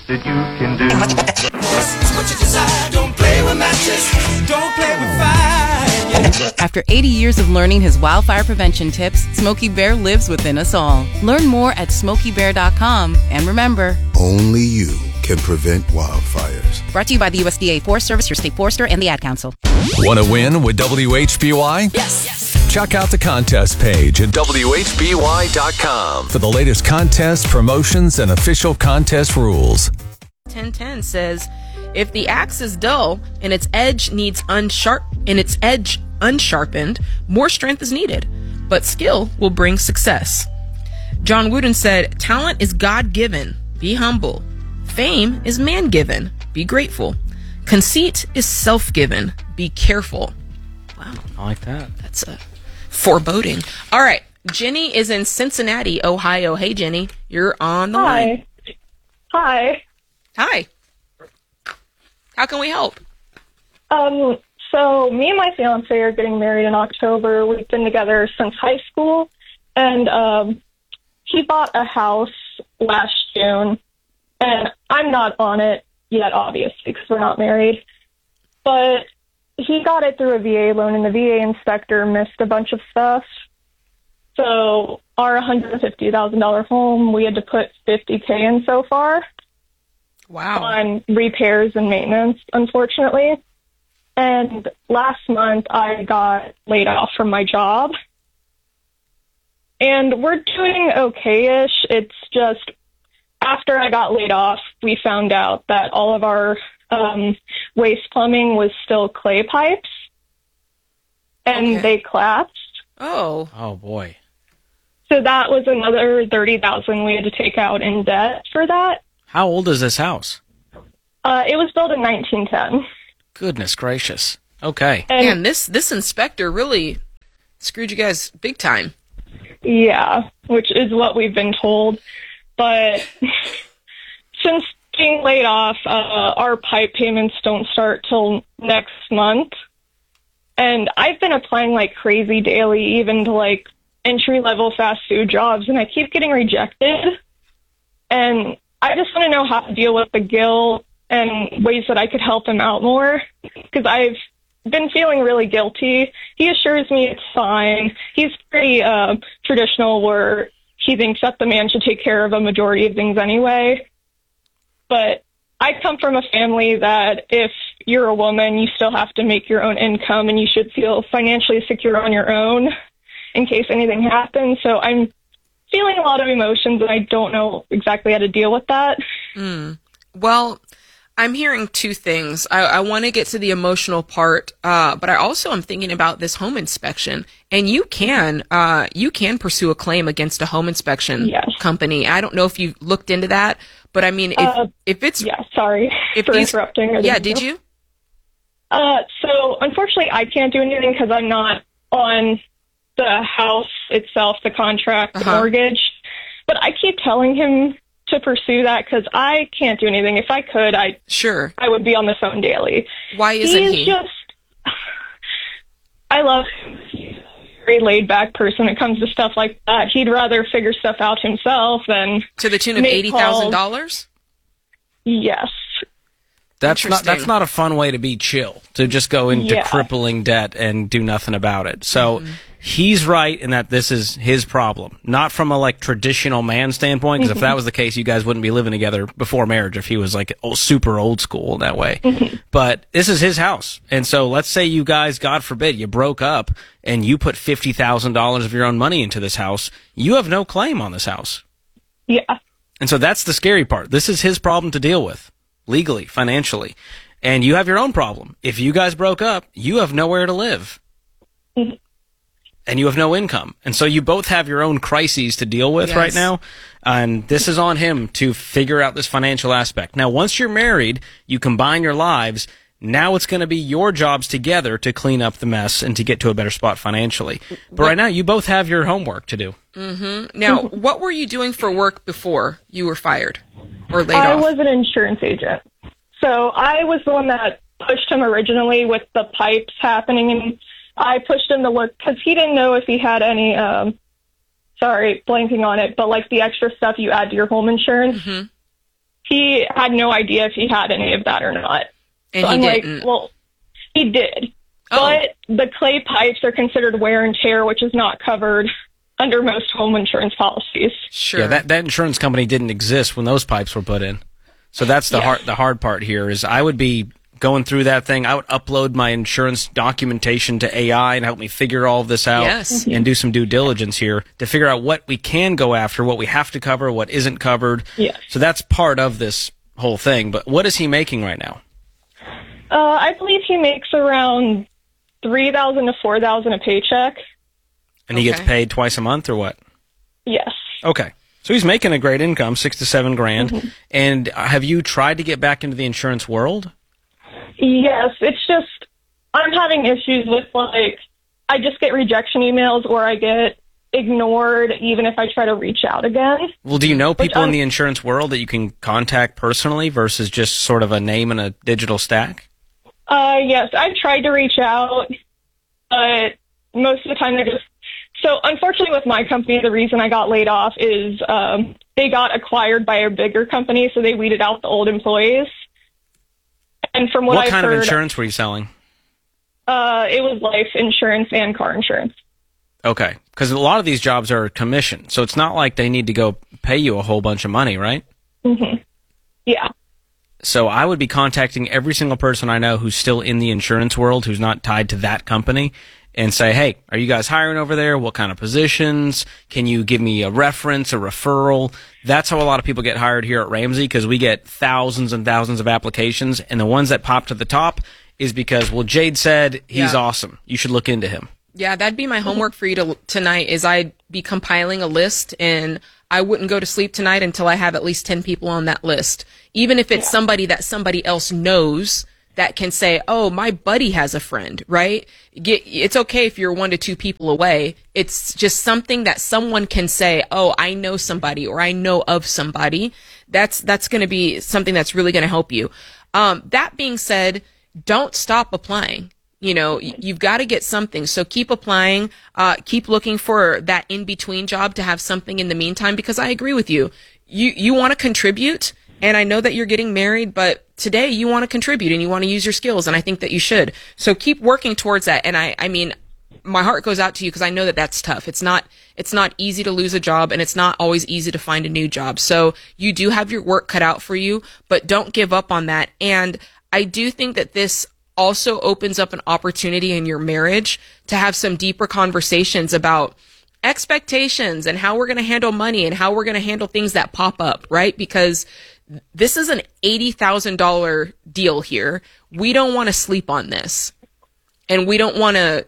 that you can do. It's what you desire. Don't play with matches. Don't play with fire. After 80 years of learning his wildfire prevention tips, Smokey Bear lives within us all. Learn more at SmokeyBear.com. And remember, only you can prevent wildfires. Brought to you by the USDA Forest Service, your state forester, and the Ad Council. Want to win with WHBY? Yes. Check out the contest page at WHBY.com for the latest contest promotions and official contest rules. 1010 says, if the axe is dull and its edge unsharpened, more strength is needed, but skill will bring success. John Wooden said, talent is God-given. Be humble. Fame is man-given. Be grateful. Conceit is self-given. Be careful. Wow. I like that. That's a foreboding. All right. Jenny is in Cincinnati, Ohio. Hey, Jenny. You're on the line. Hi. Hi. How can we help? So me and my fiance are getting married in October. We've been together since high school, and he bought a house last June, and I'm not on it yet, obviously, because we're not married. But he got it through a VA loan, and the VA inspector missed a bunch of stuff. So our $150,000 home, we had to put $50K in so far. Wow. On repairs and maintenance, unfortunately. And last month, I got laid off from my job. And we're doing okay-ish. It's just, after I got laid off, we found out that all of our waste plumbing was still clay pipes. And they collapsed. Oh. Oh, boy. So that was another $30,000 we had to take out in debt for that. How old is this house? It was built in 1910. Goodness gracious. Okay. And this inspector really screwed you guys big time. Yeah, which is what we've been told. But since being laid off, our pipe payments don't start till next month. And I've been applying like crazy daily, even to like entry-level fast food jobs, and I keep getting rejected. And I just want to know how to deal with the guilt and ways that I could help him out more, because I've been feeling really guilty. He assures me it's fine. He's pretty traditional, where he thinks that the man should take care of a majority of things anyway. But I come from a family that if you're a woman, you still have to make your own income, and you should feel financially secure on your own in case anything happens. So I'm feeling a lot of emotions, and I don't know exactly how to deal with that. Well, I'm hearing two things. I want to get to the emotional part, but I also am thinking about this home inspection. And you can pursue a claim against a home inspection company. I don't know if you looked into that, but I mean, if it's sorry for interrupting. Yeah, did you? So unfortunately, I can't do anything because I'm not on the house itself, the contract, the mortgage. But I keep telling him to pursue that because I can't do anything. If I could, I would be on the phone daily. Why isn't he? I love him. He's a very laid-back person when it comes to stuff like that. He'd rather figure stuff out himself than to the tune of $80,000. Yes. That's not a fun way to be chill, to just go into crippling debt and do nothing about it. So he's right in that this is his problem, not from a like traditional man standpoint, because if that was the case, you guys wouldn't be living together before marriage if he was like super old school in that way. But this is his house. And so let's say you guys, God forbid, you broke up and you put $50,000 of your own money into this house. You have no claim on this house. Yeah. And so that's the scary part. This is his problem to deal with. Legally, financially. And you have your own problem. If you guys broke up, you have nowhere to live. And you have no income. And so you both have your own crises to deal with right now. And this is on him to figure out this financial aspect. Now, once you're married, you combine your lives. Now it's going to be your jobs together to clean up the mess and to get to a better spot financially. But right now, you both have your homework to do. Now, what were you doing for work before you were fired or laid off? I was an insurance agent. So I was the one that pushed him originally with the pipes happening, and I pushed him to look because he didn't know if he had any, blanking on it, but like the extra stuff you add to your home insurance. he had no idea if he had any of that or not. And so he I'm didn't. like, well, he did. Oh. But the clay pipes are considered wear and tear, which is not covered under most home insurance policies. Sure. Yeah, that insurance company didn't exist when those pipes were put in. So that's the hard part here is I would be going through that thing. I would upload my insurance documentation to AI and help me figure all of this out. Yes. And do some due diligence here to figure out what we can go after, what we have to cover, what isn't covered. Yes. So that's part of this whole thing. But what is he making right now? I believe he makes around $3,000 to $4,000 a paycheck. And he gets paid twice a month or what? Yes. Okay. So he's making a great income, $6,000 to $7,000. Mm-hmm. And have you tried to get back into the insurance world? Yes, it's just I'm having issues with, like, I just get rejection emails or I get ignored even if I try to reach out again. Well, do you know people in the insurance world that you can contact personally versus just sort of a name and a digital stack? Yes, I've tried to reach out, but most of the time they're just... So, unfortunately, with my company, the reason I got laid off is they got acquired by a bigger company, so they weeded out the old employees. And from what I've kind heard, of insurance were you selling? It was life insurance and car insurance. Okay, because a lot of these jobs are commission, so it's not like they need to go pay you a whole bunch of money, right? Mm-hmm. Yeah. So I would be contacting every single person I know who's still in the insurance world, who's not tied to that company, and say, hey, are you guys hiring over there? What kind of positions? Can you give me a reference, a referral? That's how a lot of people get hired here at Ramsey, because we get thousands and thousands of applications, and the ones that pop to the top is because, well, Jade said he's awesome. You should look into him. Yeah, that'd be my homework for you tonight is I'd be compiling a list, and I wouldn't go to sleep tonight until I have at least 10 people on that list. Even if it's somebody that somebody else knows that can say, oh, my buddy has a friend, right? It's okay if you're 1 to 2 people away. It's just something that someone can say, oh, I know somebody or I know of somebody. That's going to be something that's really going to help you. That being said, don't stop applying. You know, you've got to get something. So keep applying, keep looking for that in-between job to have something in the meantime, because I agree with you. You want to contribute, and I know that you're getting married, but today you want to contribute and you want to use your skills, and I think that you should. So keep working towards that. And I mean, my heart goes out to you because I know that that's tough. It's not easy to lose a job, and it's not always easy to find a new job. So you do have your work cut out for you, but don't give up on that. And I do think that this also opens up an opportunity in your marriage to have some deeper conversations about expectations and how we're going to handle money and how we're going to handle things that pop up, right? Because this is an $80,000 deal here. We don't want to sleep on this, and we don't want to,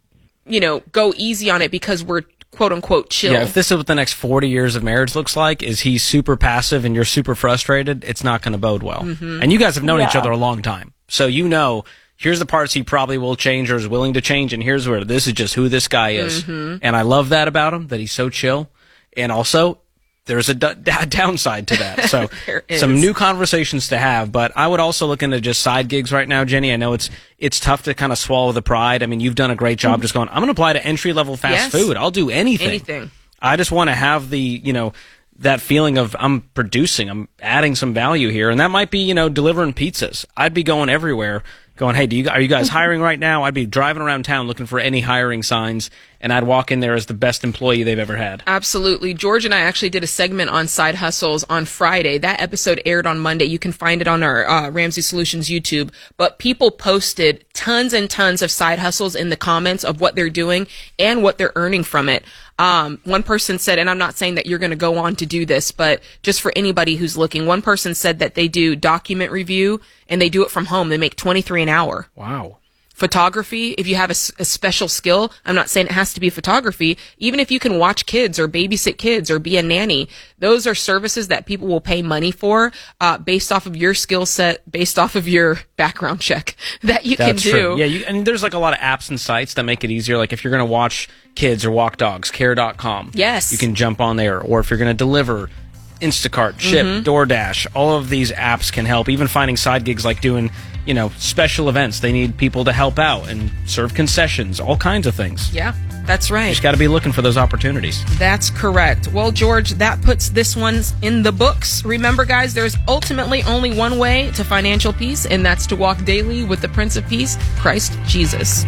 go easy on it because we're quote unquote chill. Yeah, if this is what the next 40 years of marriage looks like, is he's super passive and you're super frustrated, it's not going to bode well. Mm-hmm. And you guys have known each other a long time. So here's the parts he probably will change or is willing to change, and here's where this is just who this guy is. Mm-hmm. And I love that about him, that he's so chill. And also, there's a downside to that. So some new conversations to have, but I would also look into just side gigs right now, Jenny. I know it's tough to kind of swallow the pride. I mean, you've done a great job just going, I'm going to apply to entry-level fast food. I'll do anything. I just want to have the, that feeling of I'm producing, I'm adding some value here. And that might be, delivering pizzas. I'd be going everywhere going, hey, are you guys hiring right now? I'd be driving around town looking for any hiring signs, and I'd walk in there as the best employee they've ever had. Absolutely. George and I actually did a segment on side hustles on Friday. That episode aired on Monday. You can find it on our Ramsey Solutions YouTube. But people posted tons and tons of side hustles in the comments of what they're doing and what they're earning from it. One person said, and I'm not saying that you're going to go on to do this, but just for anybody who's looking, one person said that they do document review and they do it from home. They make $23 an hour. Wow. Photography, if you have a special skill, I'm not saying it has to be photography, even if you can watch kids or babysit kids or be a nanny, those are services that people will pay money for, based off of your skill set, based off of your background check that you can do. True. Yeah, and there's like a lot of apps and sites that make it easier. Like if you're going to watch kids or walk dogs, care.com. Yes. You can jump on there. Or if you're going to deliver Instacart, Chip, DoorDash, all of these apps can help. Even finding side gigs like doing, special events. They need people to help out and serve concessions, all kinds of things. Yeah, that's right. You just got to be looking for those opportunities. That's correct. Well, George, that puts this one in the books. Remember, guys, there's ultimately only one way to financial peace, and that's to walk daily with the Prince of Peace, Christ Jesus.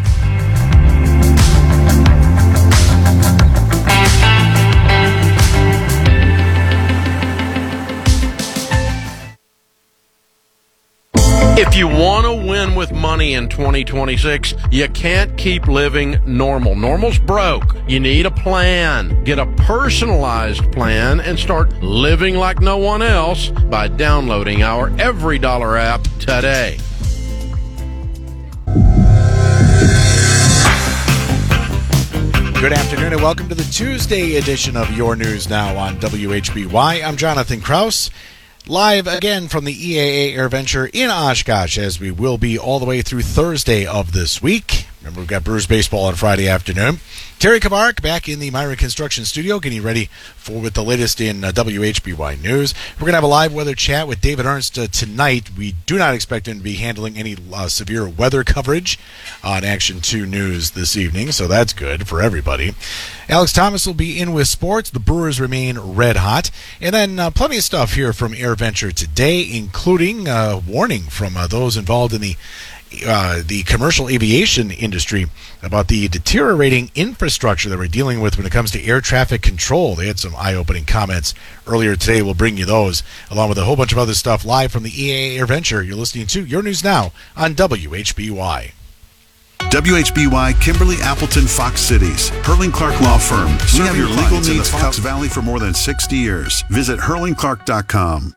If you want to win with money in 2026, you can't keep living normal. Normal's broke. You need a plan. Get a personalized plan and start living like no one else by downloading our Every Dollar app today. Good afternoon and welcome to the Tuesday edition of Your News Now on WHBY. I'm Jonathan Kraus. Live again from the EAA AirVenture in Oshkosh, as we will be all the way through Thursday of this week. Remember, we've got Brewers baseball on Friday afternoon. Terry Kavark back in the Myron Construction Studio, getting ready with the latest in WHBY News. We're going to have a live weather chat with David Ernst tonight. We do not expect him to be handling any severe weather coverage on Action 2 News this evening, so that's good for everybody. Alex Thomas will be in with sports. The Brewers remain red hot. And then plenty of stuff here from AirVenture today, including a warning from those involved in the commercial aviation industry about the deteriorating infrastructure that we're dealing with when it comes to air traffic control. They had some eye-opening comments earlier today. We'll bring you those, along with a whole bunch of other stuff live from the EAA AirVenture. You're listening to Your News Now on WHBY. WHBY, Kimberly, Appleton, Fox Cities. Hurling Clark Law Firm. We have your legal needs in the Fox Valley for more than 60 years. Visit hurlingclark.com.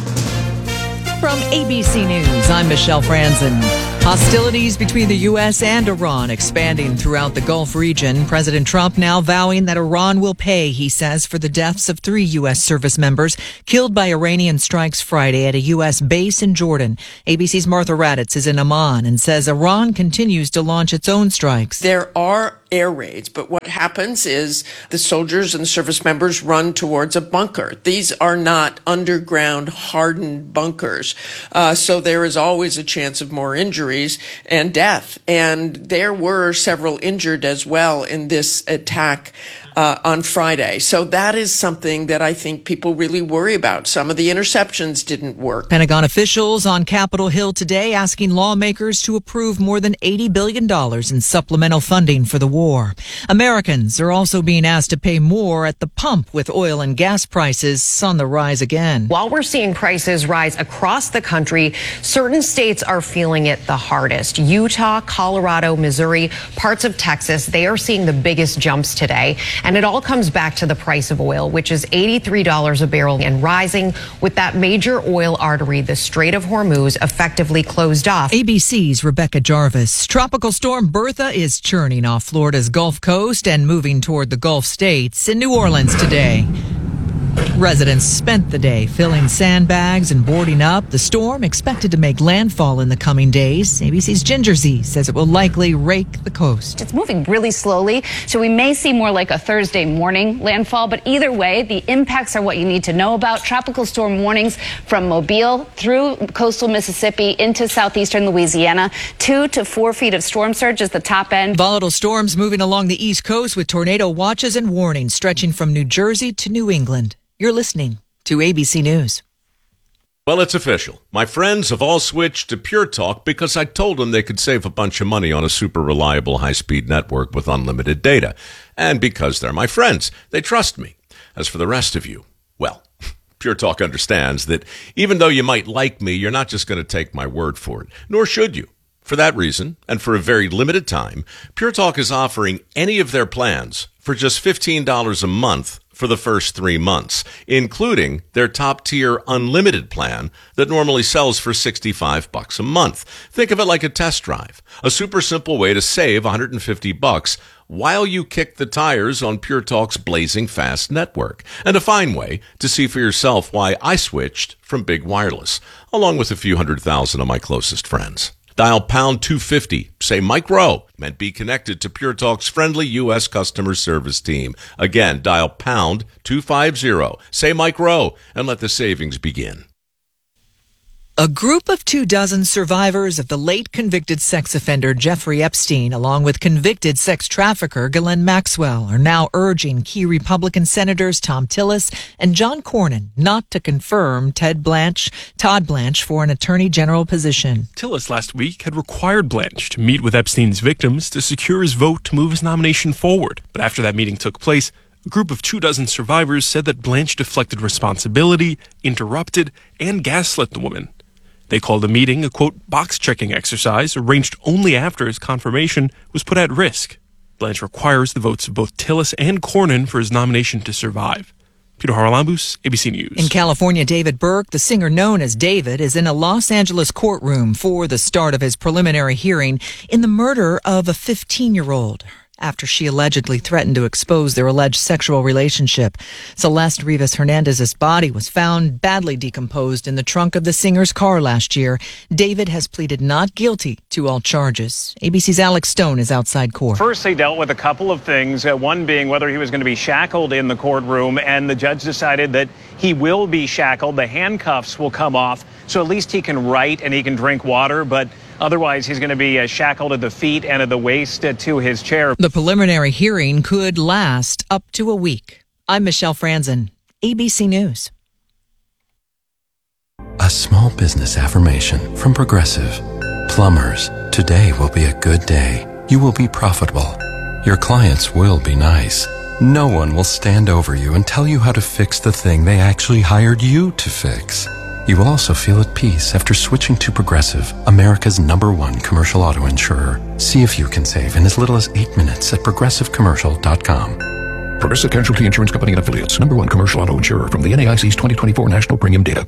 From ABC News, I'm Michelle Franzen. Hostilities between the U.S. and Iran expanding throughout the Gulf region. President Trump now vowing that Iran will pay, he says, for the deaths of 3 U.S. service members killed by Iranian strikes Friday at a U.S. base in Jordan. ABC's Martha Raddatz is in Amman and says Iran continues to launch its own strikes. There are air raids, but what happens is the soldiers and the service members run towards a bunker. These are not underground hardened bunkers, so there is always a chance of more injuries and death. And there were several injured as well in this attack on Friday. So that is something that I think people really worry about. Some of the interceptions didn't work. Pentagon officials on Capitol Hill today asking lawmakers to approve more than $80 billion in supplemental funding for the war. Americans are also being asked to pay more at the pump with oil and gas prices on the rise again. While we're seeing prices rise across the country, certain states are feeling it the hardest. Utah, Colorado, Missouri, parts of Texas, they are seeing the biggest jumps today. And it all comes back to the price of oil, which is $83 a barrel and rising, with that major oil artery, the Strait of Hormuz, effectively closed off. ABC's Rebecca Jarvis. Tropical storm Bertha is churning off Florida's Gulf Coast and moving toward the Gulf states. In New Orleans today, residents spent the day filling sandbags and boarding up. The storm expected to make landfall in the coming days. ABC's Ginger Z says it will likely rake the coast. It's moving really slowly, so we may see more like a Thursday morning landfall, but either way, the impacts are what you need to know about. Tropical storm warnings from Mobile through coastal Mississippi into southeastern Louisiana. 2 to 4 feet of storm surge is the top end. Volatile storms moving along the East Coast with tornado watches and warnings stretching from New Jersey to New England. You're listening to ABC News. Well, it's official. My friends have all switched to Pure Talk because I told them they could save a bunch of money on a super reliable high-speed network with unlimited data. And because they're my friends, they trust me. As for the rest of you, well, Pure Talk understands that even though you might like me, you're not just going to take my word for it, nor should you. For that reason, and for a very limited time, Pure Talk is offering any of their plans for just $15 a month for the first 3 months, including their top-tier unlimited plan that normally sells for $65 a month. Think of it like a test drive, a super simple way to save $150 while you kick the tires on Pure Talk's blazing fast network, and a fine way to see for yourself why I switched from Big Wireless, along with a few 100,000 of my closest friends. Dial pound 250. Say Mike Rowe and be connected to Pure Talk's friendly U.S. customer service team. Again, dial pound 250. Say Mike Rowe and let the savings begin. A group of 24 survivors of the late convicted sex offender Jeffrey Epstein, along with convicted sex trafficker Ghislaine Maxwell, are now urging key Republican senators Thom Tillis and John Cornyn not to confirm Todd Blanche for an attorney general position. Tillis last week had required Blanche to meet with Epstein's victims to secure his vote to move his nomination forward. But after that meeting took place, a group of 24 survivors said that Blanche deflected responsibility, interrupted, and gaslit the woman. They called the meeting a, quote, box-checking exercise arranged only after his confirmation was put at risk. Blanche requires the votes of both Tillis and Cornyn for his nomination to survive. Peter Haralambous, ABC News. In California, David Burke, the singer known as David, is in a Los Angeles courtroom for the start of his preliminary hearing in the murder of a 15-year-old. After she allegedly threatened to expose their alleged sexual relationship. Celeste Rivas Hernandez's body was found badly decomposed in the trunk of the singer's car last year. David has pleaded not guilty to all charges. ABC's Alex Stone is outside court. First, they dealt with a couple of things, one being whether he was going to be shackled in the courtroom, and the judge decided that he will be shackled. The handcuffs will come off, so at least he can write and he can drink water, but otherwise, he's going to be shackled at the feet and at the waist to his chair. The preliminary hearing could last up to a week. I'm Michelle Franzen, ABC News. A small business affirmation from Progressive. Plumbers, today will be a good day. You will be profitable. Your clients will be nice. No one will stand over you and tell you how to fix the thing they actually hired you to fix. You will also feel at peace after switching to Progressive, America's #1 commercial auto insurer. See if you can save in as little as 8 minutes at progressivecommercial.com. Progressive Casualty Insurance Company and Affiliates, #1 commercial auto insurer from the NAIC's 2024 National Premium Data.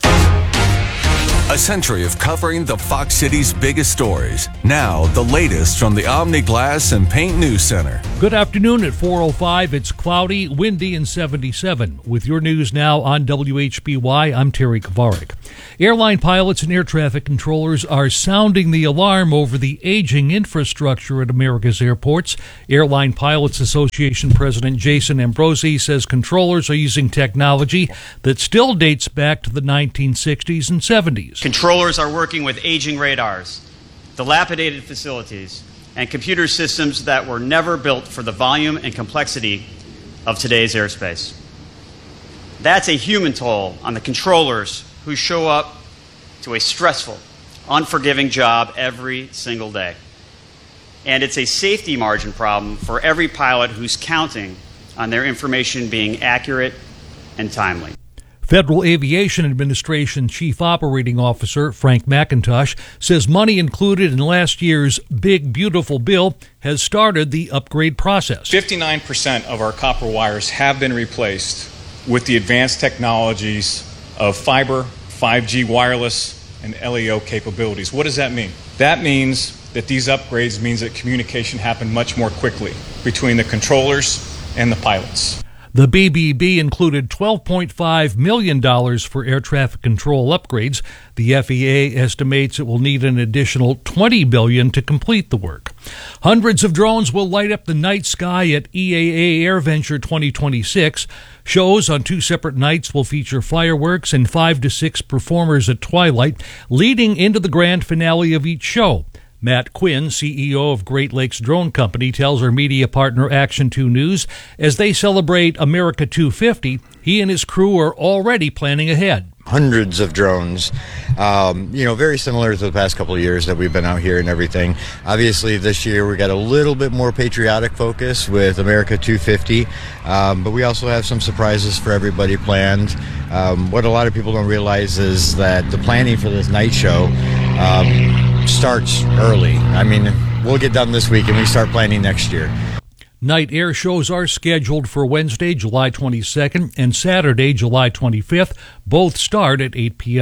A century of covering the Fox City's biggest stories. Now, the latest from the Omni Glass and Paint News Center. Good afternoon at 4:05. It's cloudy, windy, and 77. With your news now on WHBY, I'm Terry Kovarik. Airline pilots and air traffic controllers are sounding the alarm over the aging infrastructure at America's airports. Airline Pilots Association President Jason Ambrosi says controllers are using technology that still dates back to the 1960s and 70s. Controllers are working with aging radars, dilapidated facilities, and computer systems that were never built for the volume and complexity of today's airspace. That's a human toll on the controllers who show up to a stressful, unforgiving job every single day. And it's a safety margin problem for every pilot who's counting on their information being accurate and timely. Federal Aviation Administration Chief Operating Officer Frank McIntosh says money included in last year's Big Beautiful Bill has started the upgrade process. 59% of our copper wires have been replaced with the advanced technologies of fiber, 5G wireless, and LEO capabilities. What does that mean? That means that these upgrades means that communication happened much more quickly between the controllers and the pilots. The BBB included $12.5 million for air traffic control upgrades. The FAA estimates it will need an additional $20 billion to complete the work. Hundreds of drones will light up the night sky at EAA AirVenture 2026. Shows on 2 separate nights will feature fireworks and 5 to 6 performers at twilight, leading into the grand finale of each show. Matt Quinn, CEO of Great Lakes Drone Company, tells our media partner Action 2 News as they celebrate America 250, he and his crew are already planning ahead. Hundreds of drones, very similar to the past couple of years that we've been out here and everything. Obviously, this year we got a little bit more patriotic focus with America 250, but we also have some surprises for everybody planned. What a lot of people don't realize is that the planning for this night show starts early. I mean, we'll get done this week and we start planning next year. Night air shows are scheduled for Wednesday, July 22nd and Saturday, July 25th. Both start at 8 p.m.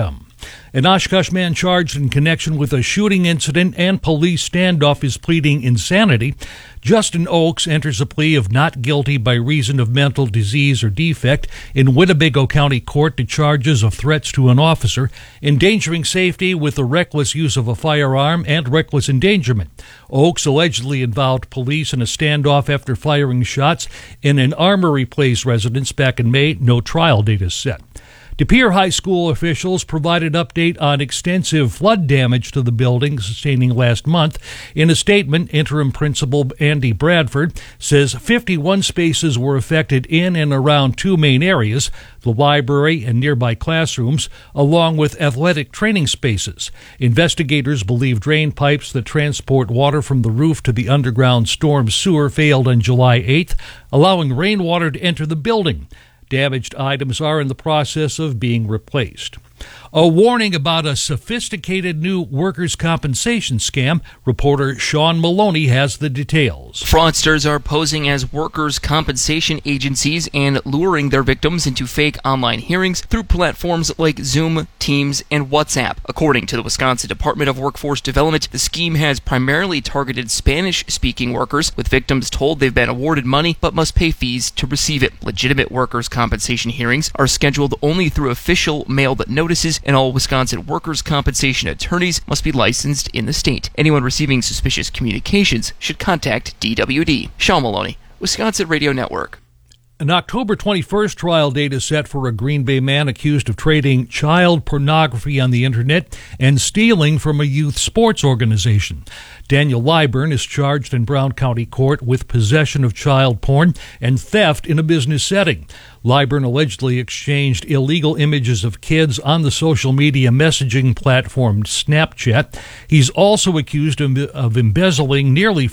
An Oshkosh man charged in connection with a shooting incident and police standoff is pleading insanity. Justin Oakes enters a plea of not guilty by reason of mental disease or defect in Winnebago County Court to charges of threats to an officer, endangering safety with the reckless use of a firearm, and reckless endangerment. Oakes allegedly involved police in a standoff after firing shots in an Armory Place residence back in May. No trial date is set. De Pere High School officials provided update on extensive flood damage to the building sustaining last month. In a statement, interim principal Andy Bradford says 51 spaces were affected in and around two main areas, the library and nearby classrooms, along with athletic training spaces. Investigators believe drain pipes that transport water from the roof to the underground storm sewer failed on July 8th, allowing rainwater to enter the building. Damaged items are in the process of being replaced. A warning about a sophisticated new workers' compensation scam. Reporter Sean Maloney has the details. Fraudsters are posing as workers' compensation agencies and luring their victims into fake online hearings through platforms like Zoom, Teams, and WhatsApp. According to the Wisconsin Department of Workforce Development, the scheme has primarily targeted Spanish-speaking workers, with victims told they've been awarded money but must pay fees to receive it. Legitimate workers' compensation hearings are scheduled only through official mailed notices, and all Wisconsin workers' compensation attorneys must be licensed in the state. Anyone receiving suspicious communications should contact DWD. Sean Maloney, Wisconsin Radio Network. An October 21st trial date is set for a Green Bay man accused of trading child pornography on the internet and stealing from a youth sports organization. Daniel Liburn is charged in Brown County Court with possession of child porn and theft in a business setting. Liburn allegedly exchanged illegal images of kids on the social media messaging platform Snapchat. He's also accused of embezzling nearly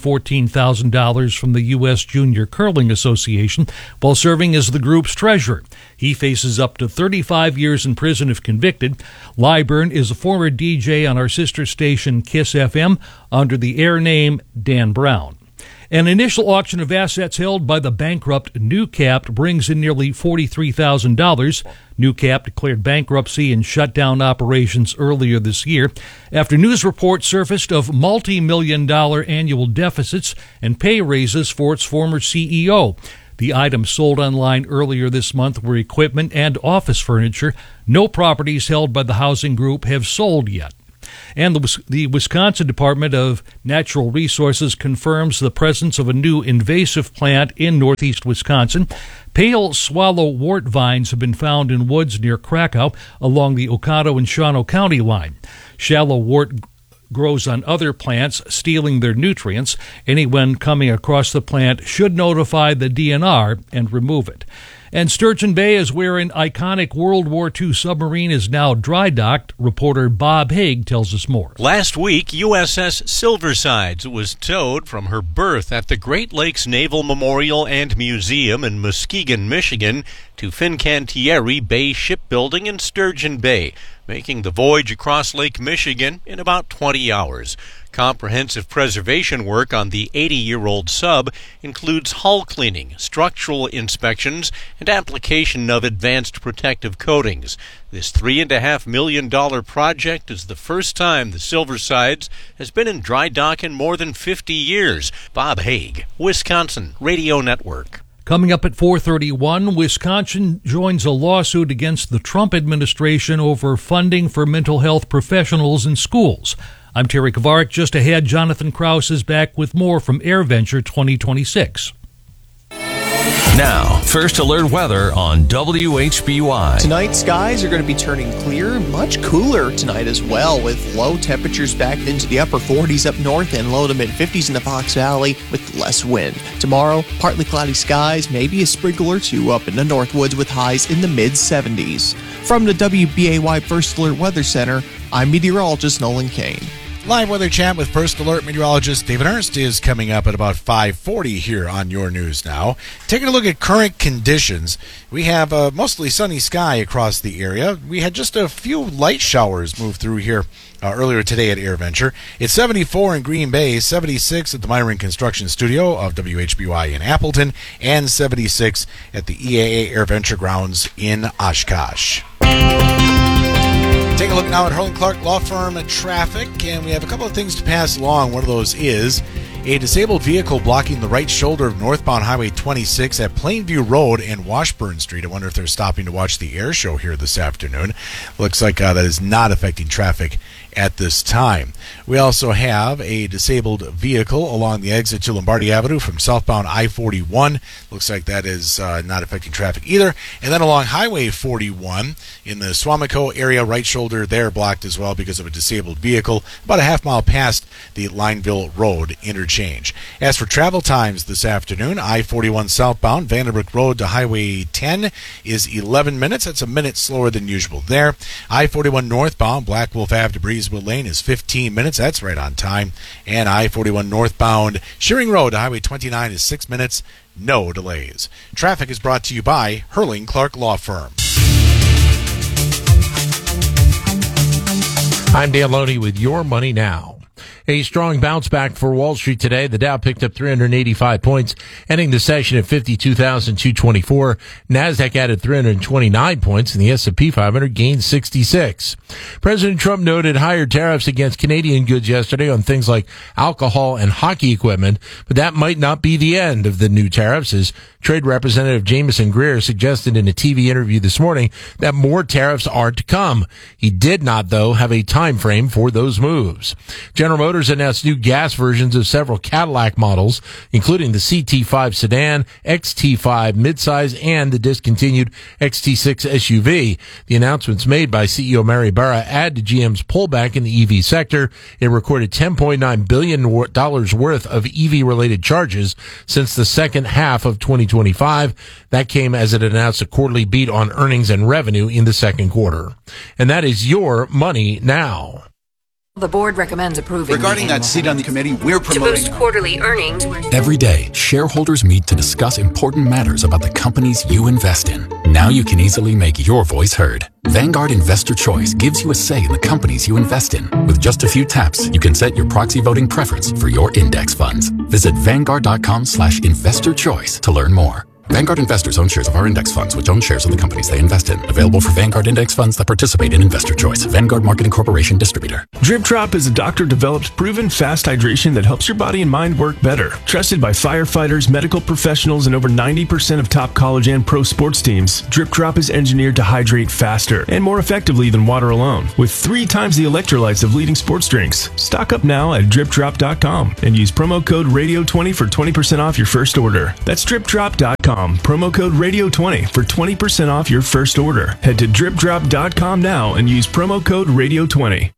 $14,000 from the U.S. Junior Curling Association while serving as the group's treasurer. He faces up to 35 years in prison if convicted. Liburn is a former DJ on our sister station Kiss FM under the air name Dan Brown. An initial auction of assets held by the bankrupt NewCap brings in nearly $43,000. NewCap declared bankruptcy and shut down operations earlier this year after news reports surfaced of multi-million-dollar annual deficits and pay raises for its former CEO. The items sold online earlier this month were equipment and office furniture. No properties held by the housing group have sold yet. And the Wisconsin Department of Natural Resources confirms the presence of a new invasive plant in northeast Wisconsin. Pale swallow wart vines have been found in woods near Krakow along the Oconto and Shawano County line. Shallow wart grows on other plants, stealing their nutrients. Anyone coming across the plant should notify the DNR and remove it. And Sturgeon Bay is where an iconic World War II submarine is now dry docked. Reporter Bob Haig tells us more. Last week, USS Silversides was towed from her berth at the Great Lakes Naval Memorial and Museum in Muskegon, Michigan, to Fincantieri Bay Shipbuilding in Sturgeon Bay, making the voyage across Lake Michigan in about 20 hours. Comprehensive preservation work on the 80-year-old sub includes hull cleaning, structural inspections, and application of advanced protective coatings. This $3.5 million project is the first time the Silversides has been in dry dock in more than 50 years. Bob Haig, Wisconsin Radio Network. Coming up at 4:31, Wisconsin joins a lawsuit against the Trump administration over funding for mental health professionals in schools. I'm Terry Kovarik. Just ahead, Jonathan Krause is back with more from AirVenture 2026. Now, First Alert weather on WHBY. Tonight, skies are going to be turning clear, much cooler tonight as well, with low temperatures back into the upper 40s up north and low to mid 50s in the Fox Valley with less wind. Tomorrow, partly cloudy skies, maybe a sprinkle or two up in the Northwoods with highs in the mid 70s. From the WBAY First Alert Weather Center, I'm meteorologist Nolan Kane. Live weather chat with First Alert meteorologist David Ernst is coming up at about 5:40 here on Your News Now. Taking a look at current conditions, we have a mostly sunny sky across the area. We had just a few light showers move through here earlier today at AirVenture. It's 74 in Green Bay, 76 at the Myron Construction Studio of WHBY in Appleton, and 76 at the EAA AirVenture grounds in Oshkosh. Take a look now at Hurling Clark Law Firm traffic, and we have a couple of things to pass along. One of those is a disabled vehicle blocking the right shoulder of northbound Highway 26 at Plainview Road and Washburn Street. I wonder if they're stopping to watch the air show here this afternoon. Looks like that is not affecting traffic at this time. We also have a disabled vehicle along the exit to Lombardi Avenue from southbound I-41. Looks like that is not affecting traffic either. And then along Highway 41 in the Swamico area, right shoulder there blocked as well because of a disabled vehicle about a half mile past the Lineville Road interchange. As for travel times this afternoon, I-41 southbound Vanderbrook Road to Highway 10 is 11 minutes. That's a minute slower than usual there. I-41 northbound Black Wolf Ave to Breezeville Lane is 15 minutes. That's right on time. And I-41 northbound Shearing Road to Highway 29 is 6 minutes. No delays. Traffic is brought to you by Hurling Clark Law Firm. I'm Dan Loney with Your Money Now. A strong bounce back for Wall Street today. The Dow picked up 385 points, ending the session at 52,224. NASDAQ added 329 points, and the S&P 500 gained 66. President Trump noted higher tariffs against Canadian goods yesterday on things like alcohol and hockey equipment, but that might not be the end of the new tariffs, as Trade Representative Jameson Greer suggested in a TV interview this morning that more tariffs are to come. He did not, though, have a time frame for those moves. General Motors announced new gas versions of several Cadillac models, including the CT5 sedan, XT5 midsize, and the discontinued XT6 SUV. The announcements made by CEO Mary Barra add to GM's pullback in the EV sector. It recorded $10.9 billion worth of EV-related charges since the second half of 2025. That came as it announced a quarterly beat on earnings and revenue in the second quarter. And that is Your Money Now. The board recommends approving. Regarding that seat on the committee, we're promoting. To boost quarterly earnings. Every day, shareholders meet to discuss important matters about the companies you invest in. Now you can easily make your voice heard. Vanguard Investor Choice gives you a say in the companies you invest in. With just a few taps, you can set your proxy voting preference for your index funds. Visit Vanguard.com/investor choice to learn more. Vanguard investors own shares of our index funds, which own shares of the companies they invest in. Available for Vanguard index funds that participate in Investor Choice. Vanguard Marketing Corporation distributor. Drip Drop is a doctor-developed, proven fast hydration that helps your body and mind work better. Trusted by firefighters, medical professionals, and over 90% of top college and pro sports teams, Drip Drop is engineered to hydrate faster and more effectively than water alone, with 3 times the electrolytes of leading sports drinks. Stock up now at DripDrop.com and use promo code RADIO20 for 20% off your first order. That's DripDrop.com. Promo code RADIO20 for 20% off your first order. Head to DripDrop.com now and use promo code RADIO20.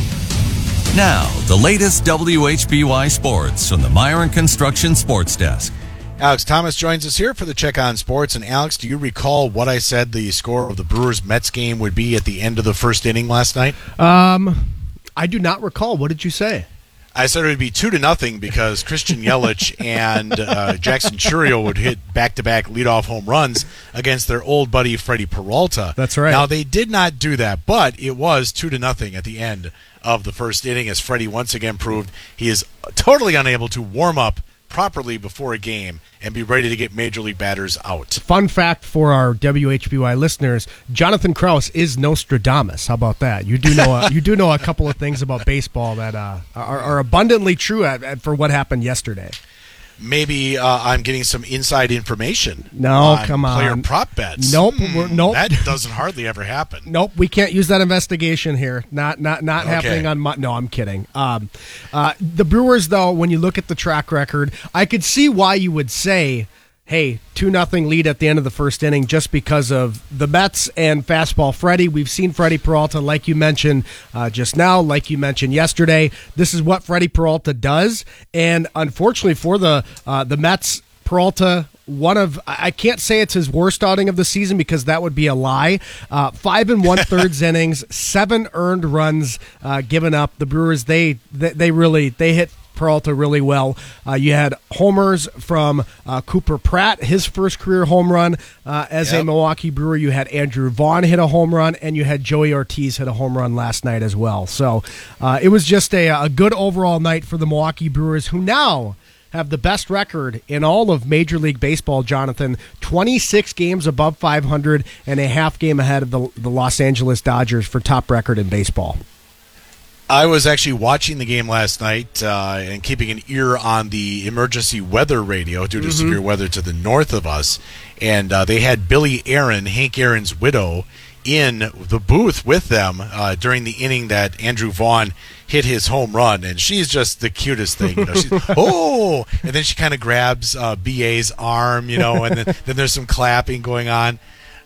Now, the latest WHBY sports from the Myron Construction Sports Desk. Alex Thomas joins us here for the Check on Sports. And Alex, do you recall what I said the score of the Brewers-Mets game would be at the end of the first inning last night? I do not recall. What did you say? I said it would be 2-0 because Christian Yelich and Jackson Chourio would hit back-to-back leadoff home runs against their old buddy Freddie Peralta. That's right. Now, they did not do that, but it was 2-0 at the end of the first inning, as Freddie once again proved he is totally unable to warm up properly before a game and be ready to get major league batters out. Fun fact for our WHBY listeners: Jonathan Krause is Nostradamus. How about that? You do know a couple of things about baseball that are abundantly true for what happened yesterday. Maybe I'm getting some inside information. No, come on. Player prop bets. Nope. Nope. That doesn't hardly ever happen. Nope. We can't use that investigation here. Not okay. Happening on. No, I'm kidding. The Brewers, though, when you look at the track record, I could see why you would say, hey, 2-0 lead at the end of the first inning just because of the Mets and fastball Freddie. We've seen Freddie Peralta, like you mentioned just now, like you mentioned yesterday. This is what Freddie Peralta does. And unfortunately for the Mets, Peralta, I can't say it's his worst outing of the season because that would be a lie. 5 1/3 innings, 7 earned runs given up. The Brewers, they hit Peralta really well. You had homers from Cooper Pratt, his first career home run as a Milwaukee Brewer. You had Andrew Vaughn hit a home run, and you had Joey Ortiz hit a home run last night as well. So it was just a good overall night for the Milwaukee Brewers, who now have the best record in all of Major League Baseball, Jonathan. 26 games above 500 and a half game ahead of the Los Angeles Dodgers for top record in baseball. I was actually watching the game last night and keeping an ear on the emergency weather radio due to severe weather to the north of us. And they had Billy Aaron, Hank Aaron's widow, in the booth with them during the inning that Andrew Vaughn hit his home run. And she's just the cutest thing. She's, oh! And then she kind of grabs B.A.'s arm, and then there's some clapping going on.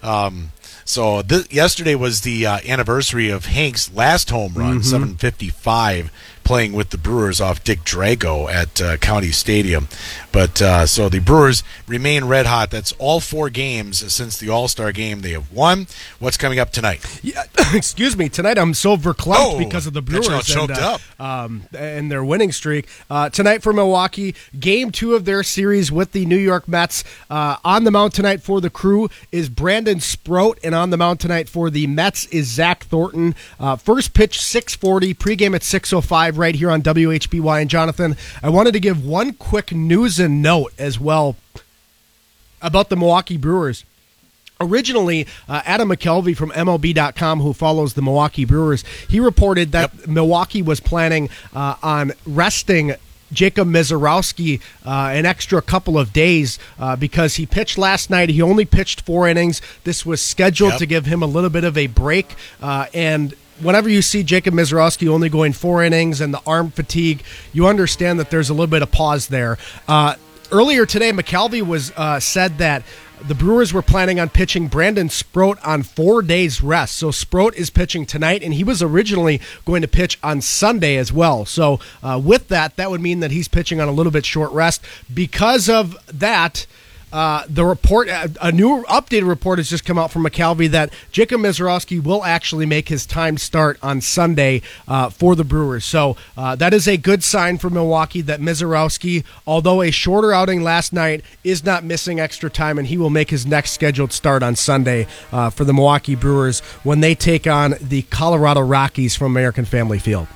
So yesterday was the anniversary of Hank's last home run, 755, playing with the Brewers off Dick Drago at County Stadium. But so the Brewers remain red hot. That's all 4 games since the All-Star game they have won. What's coming up tonight? Yeah, excuse me. Tonight I'm so verklempt because of the Brewers choked up. And their winning streak. Tonight for Milwaukee, Game 2 of their series with the New York Mets. On the mound tonight for the Crew is Brandon Sproat, and on the mound tonight for the Mets is Zach Thornton. First pitch 6:40, pregame at 6:05 right here on WHBY. And Jonathan, I wanted to give one quick news and note as well about the Milwaukee Brewers. Originally, Adam McKelvey from MLB.com, who follows the Milwaukee Brewers, he reported that Milwaukee was planning on resting Jacob Misiorowski an extra couple of days because he pitched last night. He only pitched 4 innings. This was scheduled to give him a little bit of a break, and whenever you see Jacob Misiorowski only going 4 innings and the arm fatigue, you understand that there's a little bit of pause there. Earlier today, McKelvey was said that the Brewers were planning on pitching Brandon Sproat on 4 days rest. So Sproat is pitching tonight, and he was originally going to pitch on Sunday as well. So with that would mean that he's pitching on a little bit short rest. Because of that, the report, a new updated report has just come out from McKelvey that Jacob Misiorowski will actually make his time start on Sunday for the Brewers. So that is a good sign for Milwaukee that Misiorowski, although a shorter outing last night, is not missing extra time, and he will make his next scheduled start on Sunday for the Milwaukee Brewers when they take on the Colorado Rockies from American Family Field.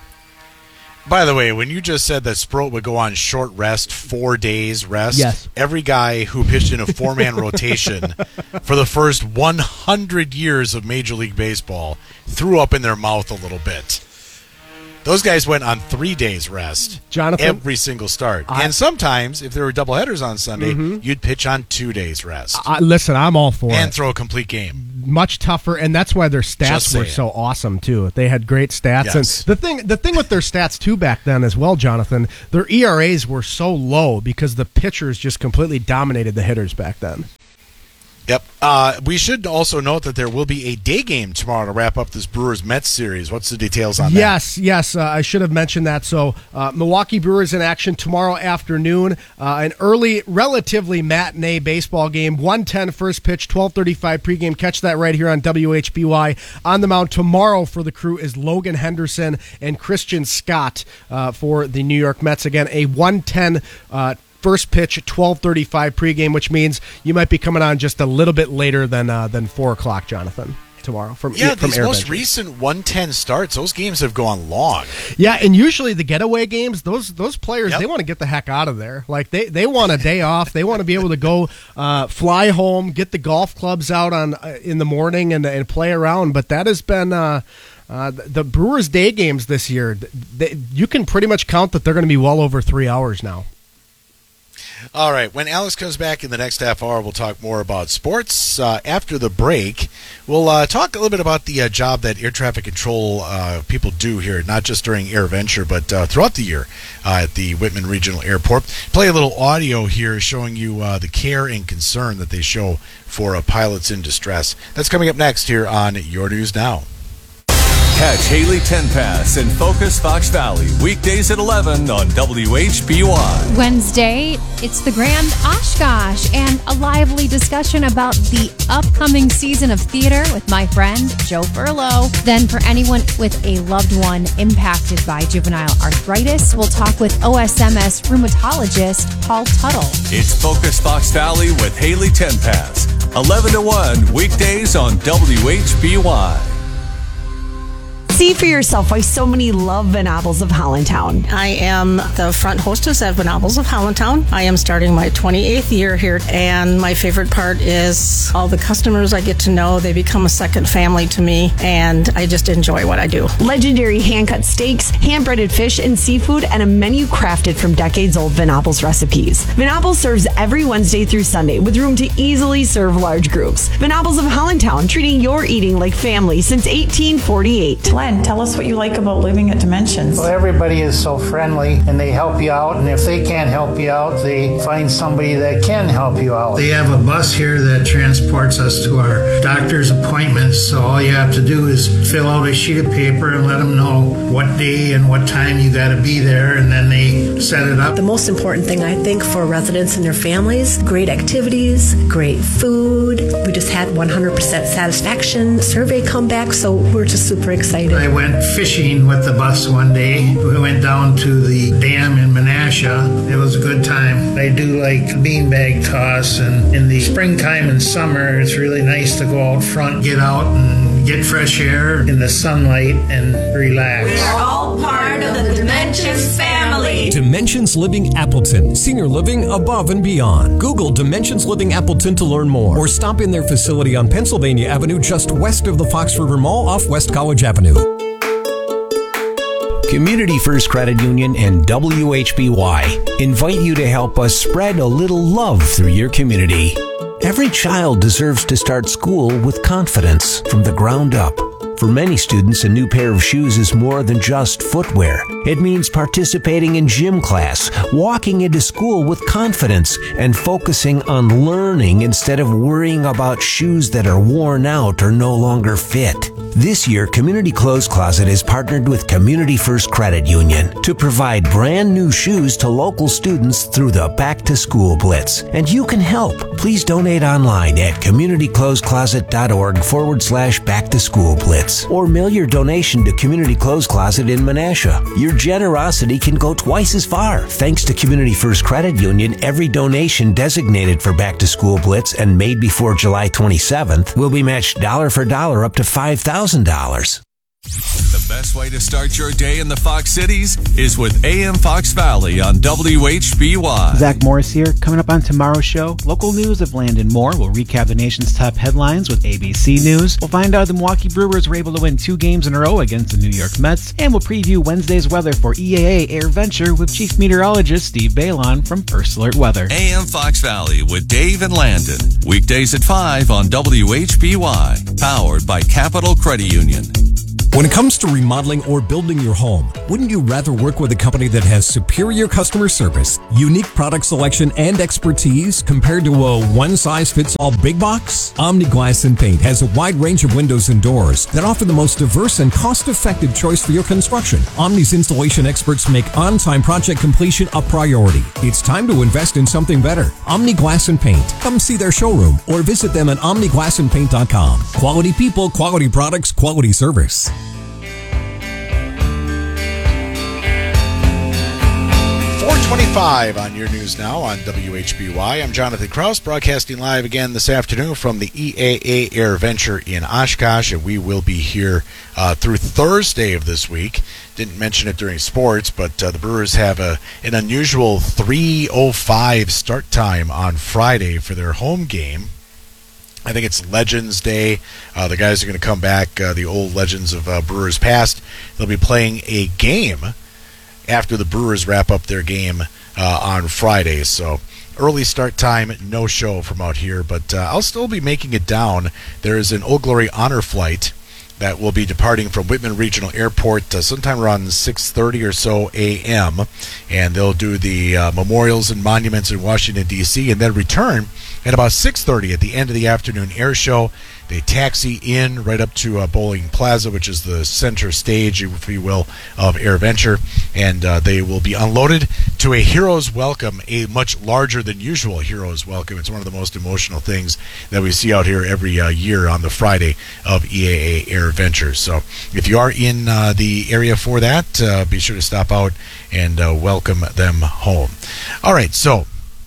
By the way, when you just said that Sproat would go on short rest, 4 days rest, every guy who pitched in a 4-man rotation for the first 100 years of Major League Baseball threw up in their mouth a little bit. Those guys went on 3 days rest, Jonathan, every single start. And sometimes, if there were doubleheaders on Sunday, you'd pitch on 2 days rest. Listen, I'm all for it. And throw a complete game. Much tougher, and that's why their stats were so awesome too. They had great stats, and the thing with their stats too back then as well, Jonathan, their ERAs were so low because the pitchers just completely dominated the hitters back then. Yep. We should also note that there will be a day game tomorrow to wrap up this Brewers-Mets series. What's the details on that? Yes. I should have mentioned that. So Milwaukee Brewers in action tomorrow afternoon. An early, relatively matinee baseball game. 1:10 first pitch, 12:35 pregame. Catch that right here on WHBY. On the mound tomorrow for the Crew is Logan Henderson and Christian Scott for the New York Mets. Again, a 1:10 first pitch at 12:35 pregame, which means you might be coming on just a little bit later than 4 o'clock, Jonathan, tomorrow. These most recent 1:10 starts, those games have gone long. Yeah, and usually the getaway games, those players, they want to get the heck out of there. Like they want a day off. They want to be able to go fly home, get the golf clubs out in the morning and play around. But that has been the Brewers' day games this year. You can pretty much count that they're going to be well over 3 hours now. All right, when Alex comes back in the next half hour, we'll talk more about sports. After the break, we'll talk a little bit about the job that air traffic control people do here, not just during AirVenture, but throughout the year at the Whitman Regional Airport. Play a little audio here showing you the care and concern that they show for pilots in distress. That's coming up next here on Your News Now. Catch Haley Tenpass and Focus Fox Valley weekdays at 11 on WHBY. Wednesday, it's the Grand Oshkosh and a lively discussion about the upcoming season of theater with my friend Joe Furlow. Then for anyone with a loved one impacted by juvenile arthritis, we'll talk with OSMS rheumatologist Paul Tuttle. It's Focus Fox Valley with Haley Tenpass, 11 to 1 weekdays on WHBY. See for yourself why so many love Venables of Hollandtown. I am the front hostess at Venables of Hollandtown. I am starting my 28th year here, and my favorite part is all the customers I get to know. They become a second family to me, and I just enjoy what I do. Legendary hand-cut steaks, hand-breaded fish and seafood, and a menu crafted from decades-old Venables recipes. Venables serves every Wednesday through Sunday with room to easily serve large groups. Venables of Hollandtown, treating your eating like family since 1848. Glenn, tell us what you like about living at Dimensions. Well, everybody is so friendly, and they help you out, and if they can't help you out, they find somebody that can help you out. They have a bus here that transports us to our doctor's appointments, so all you have to do is fill out a sheet of paper and let them know what day and what time you got to be there, and then they set it up. The most important thing, I think, for residents and their families, great activities, great food. We just had 100% satisfaction survey come back, so we're just super excited. I went fishing with the bus one day. We went down to the dam in Menasha. It was a good time. I do like beanbag toss, and in the springtime and summer, it's really nice to go out front, get out and get fresh air in the sunlight and relax. We're all part of the Dimensions family. Dimensions Living Appleton, senior living above and beyond. Google Dimensions Living Appleton to learn more, or stop in their facility on Pennsylvania Avenue just west of the Fox River Mall off West College Avenue. Community First Credit Union and WHBY invite you to help us spread a little love through your community. Every child deserves to start school with confidence from the ground up. For many students, a new pair of shoes is more than just footwear. It means participating in gym class, walking into school with confidence, and focusing on learning instead of worrying about shoes that are worn out or no longer fit. This year, Community Clothes Closet has partnered with Community First Credit Union to provide brand new shoes to local students through the Back to School Blitz. And you can help. Please donate online at communityclothescloset.org/Back to School Blitz. Or mail your donation to Community Clothes Closet in Menasha. Your generosity can go twice as far. Thanks to Community First Credit Union, every donation designated for Back to School Blitz and made before July 27th will be matched dollar for dollar up to $5,000. The best way to start your day in the Fox Cities is with AM Fox Valley on WHBY. Zach Morris here. Coming up on tomorrow's show, local news of Landon Moore. We'll recap the nation's top headlines with ABC News. We'll find out the Milwaukee Brewers were able to win 2 games in a row against the New York Mets. And we'll preview Wednesday's weather for EAA Air Venture with Chief Meteorologist Steve Balon from First Alert Weather. AM Fox Valley with Dave and Landon. Weekdays at 5 on WHBY. Powered by Capital Credit Union. When it comes to remodeling or building your home, wouldn't you rather work with a company that has superior customer service, unique product selection, and expertise compared to a one-size-fits-all big box? Omni Glass and Paint has a wide range of windows and doors that offer the most diverse and cost-effective choice for your construction. Omni's installation experts make on-time project completion a priority. It's time to invest in something better. Omni Glass and Paint. Come see their showroom or visit them at omniglassandpaint.com. Quality people, quality products, quality service. 425 on your news now on WHBY. I'm Jonathan Kraus, broadcasting live again this afternoon from the EAA Air Venture in Oshkosh, and we will be here through Thursday of this week. Didn't mention it during sports, but the Brewers have an unusual 3:05 start time on Friday for their home game. I think it's Legends Day. The guys are going to come back, the old legends of Brewers past. They'll be playing a game after the Brewers wrap up their game on Friday. So early start time, no show from out here, but I'll still be making it down. There is an Old Glory honor flight that will be departing from Whitman Regional Airport sometime around 6:30 or so a.m., and they'll do the memorials and monuments in Washington, D.C., and then return at about 6:30 at the end of the afternoon air show. They taxi in right up to Bowling Plaza, which is the center stage, if you will, of Air Venture, and they will be unloaded to a hero's welcome, a much larger than usual hero's welcome. It's one of the most emotional things that we see out here every year on the Friday of EAA Air Venture. So if you are in the area for that, be sure to stop out and welcome them home. All right, so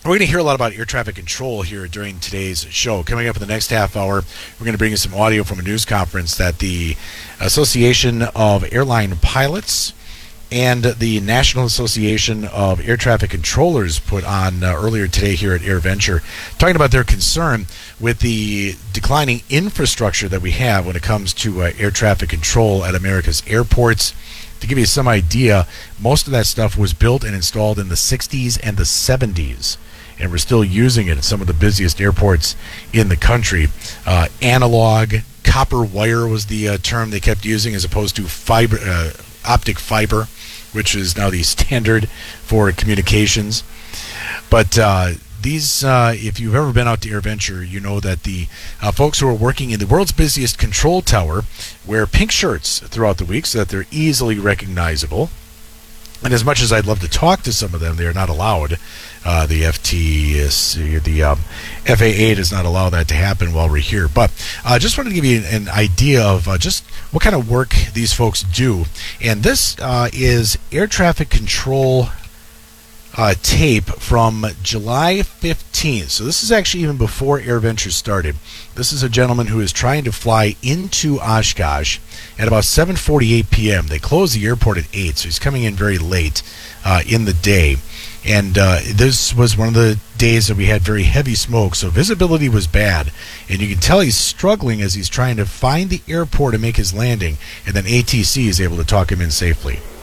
We're going to hear a lot about air traffic control here during today's show. Coming up in the next half hour, we're going to bring you some audio from a news conference that the Association of Airline Pilots and the National Association of Air Traffic Controllers put on earlier today here at AirVenture, talking about their concern with the declining infrastructure that we have when it comes to air traffic control at America's airports. To give you some idea, most of that stuff was built and installed in the 60s and the 70s, and we're still using it at some of the busiest airports in the country. Analog, copper wire was the term they kept using, as opposed to fiber, optic fiber, which is now the standard for communications. But these, if you've ever been out to AirVenture, you know that the folks who are working in the world's busiest control tower wear pink shirts throughout the week so that they're easily recognizable. And as much as I'd love to talk to some of them, they are not allowed. The FAA does not allow that to happen while we're here. But I just wanted to give you an idea of just what kind of work these folks do. And this is air traffic control tape from July 15th. So this is actually even before AirVenture started. This is a gentleman who is trying to fly into Oshkosh at about 7:48 p.m. They close the airport at 8, so he's coming in very late in the day. And this was one of the days that we had very heavy smoke, so visibility was bad. And you can tell he's struggling as he's trying to find the airport and make his landing, and then ATC is able to talk him in safely.